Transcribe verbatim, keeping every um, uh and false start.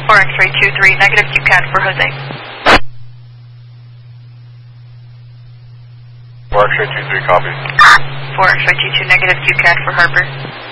four X-ray two three, negative Q C A D for Jose. four X-ray two three, copy. four X-ray two two, negative Q C A D for Harper.